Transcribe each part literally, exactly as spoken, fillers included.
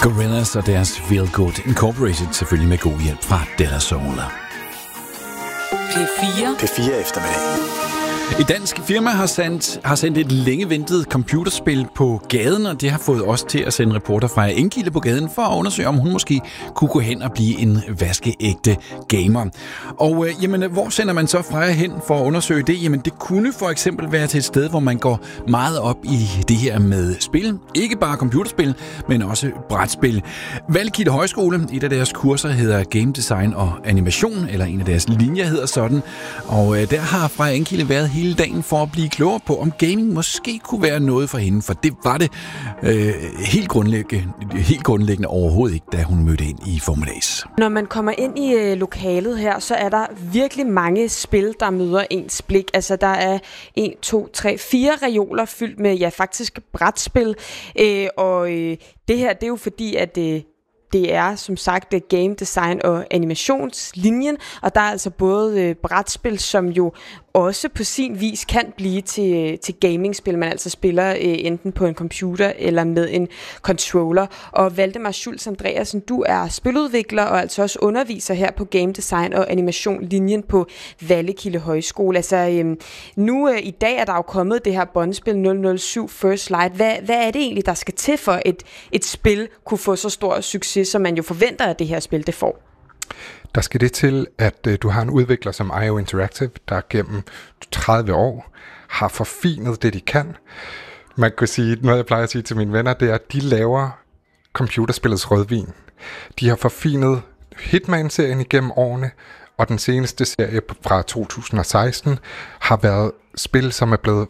Gorillaz og deres Feel Good Incorporated, selvfølgelig med god hjælp fra Della Soul. P fire. P fire eftermiddag. Et dansk firma har sendt, har sendt et længe ventet computerspil på gaden, og det har fået os til at sende reporter fra Enkilde på gaden for at undersøge, om hun måske kunne gå hen og blive en vaskeægte gamer. Og øh, jamen, hvor sender man så Freja hen for at undersøge det? Jamen, det kunne for eksempel være til et sted, hvor man går meget op i det her med spil. Ikke bare computerspil, men også brætspil. Vallekilde Højskole, et af deres kurser hedder Game Design og Animation, eller en af deres linjer hedder sådan. Og øh, der har Freja Enkilde været hele dagen for at blive klogere på, om gaming måske kunne være noget for hende, for det var det øh, helt, grundlæggende, helt grundlæggende overhovedet ikke, da hun mødte ind i formiddags. Når man kommer ind i øh, lokalet her, så er der virkelig mange spil, der møder ens blik. Altså, der er en, to, tre, fire reoler fyldt med, ja, faktisk brætspil. Øh, og øh, det her, det er jo fordi, at øh, det er som sagt game design og animationslinjen, og der er altså både øh, brætspil, som jo også på sin vis kan blive til, til gamingspil, man altså spiller øh, enten på en computer eller med en controller. Og Valdemar Schultz Andreasen, du er spiludvikler og altså også underviser her på game design og animation-linjen på Vallekilde Højskole. Altså øh, nu øh, i dag er der jo kommet det her båndspil nul nul syv First Light. Hvad, hvad er det egentlig, der skal til for et, et spil kunne få så stor succes, som man jo forventer, at det her spil det får? Der skal det til, at øh, du har en udvikler som I O Interactive, der gennem tredive år har forfinet det, de kan. Man kan sige, noget jeg plejer at sige til mine venner, det er, at de laver computerspillets rødvin. De har forfinet Hitman-serien igennem årene, og den seneste serie fra to tusind og seksten har været spil, som er blevet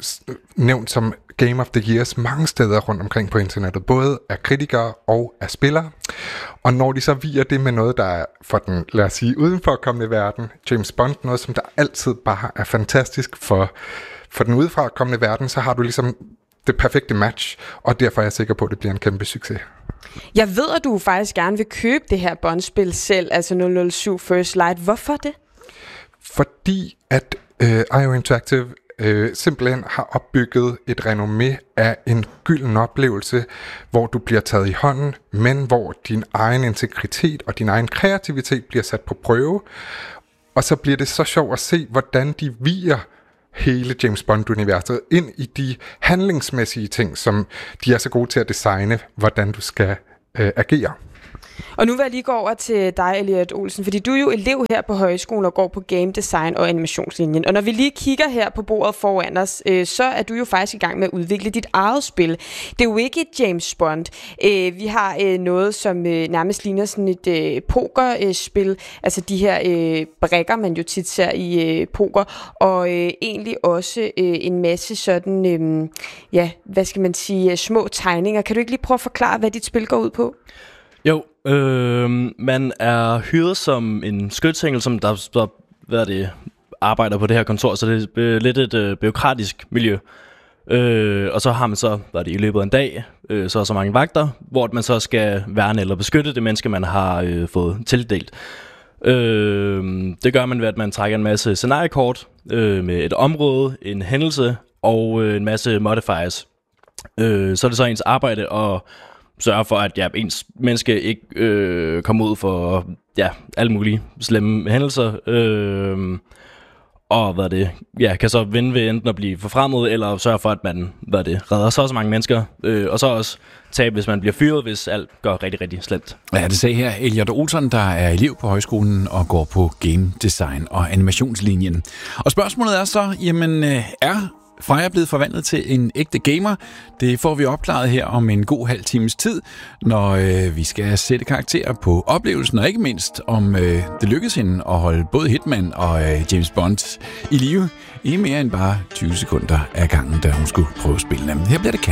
nævnt som Game of the Years mange steder rundt omkring på internettet, både af kritikere og af spillere. Og når de så viger det med noget, der er for den, lad os sige, udenforkommende verden, James Bond, noget som der altid bare er fantastisk for, for den udefrakommende verden, så har du ligesom det perfekte match, og derfor er jeg sikker på, at det bliver en kæmpe succes. Jeg ved, at du faktisk gerne vil købe det her Bond-spil selv, altså nul nul syv First Light. Hvorfor det? Fordi at øh, I O Interactive Øh, simpelthen har opbygget et renommé af en gylden oplevelse, hvor du bliver taget i hånden, men hvor din egen integritet og din egen kreativitet bliver sat på prøve. Og så bliver det så sjovt at se, hvordan de viger hele James Bond-universet ind i de handlingsmæssige ting, som de er så gode til at designe, hvordan du skal øh, agere. Og nu vil jeg lige gå over til dig, Elliot Olsen, fordi du er jo elev her på højskolen og går på game design og animationslinjen. Og når vi lige kigger her på bordet foran os, øh, så er du jo faktisk i gang med at udvikle dit eget spil. Det er jo ikke et James Bond. Øh, vi har øh, noget, som øh, nærmest ligner sådan et øh, pokerspil, øh, altså de her øh, brikker, man jo tit ser i øh, poker, og øh, egentlig også øh, en masse sådan, øh, ja, hvad skal man sige, små tegninger. Kan du ikke lige prøve at forklare, hvad dit spil går ud på? Jo, øh, man er hyret som en skytsengel, som der, der hvad er det, arbejder på det her kontor, så det er lidt et øh, bureaukratisk miljø. Øh, og så har man så, hvad er det, i løbet af en dag, øh, så er så mange vagter, hvor man så skal værne eller beskytte det menneske, man har øh, fået tildelt. Øh, det gør man ved, at man trækker en masse scenariekort øh, med et område, en hændelse og øh, en masse modifiers. Øh, så er det så ens arbejde og sørge for, at ja, ens menneske ikke øh, kommer ud for ja, alle mulige slemme hændelser. Øh, og hvad det, ja, kan så vinde ved enten at blive forfremmet, eller sørge for, at man hvad det, redder så så mange mennesker. Øh, og så også tabe, hvis man bliver fyret, hvis alt går rigtig, rigtig slemt. Ja, det sagde her Elliot Olsen, der er elev på højskolen og går på game design og animationslinjen. Og spørgsmålet er så, jamen er Freja er blevet forvandlet til en ægte gamer? Det får vi opklaret her om en god halv times tid, når øh, vi skal sætte karakterer på oplevelsen, og ikke mindst om øh, det lykkedes hende at holde både Hitman og øh, James Bond i live i mere end bare tyve sekunder af gangen, da hun skulle prøve spillene. Her bliver det Cat.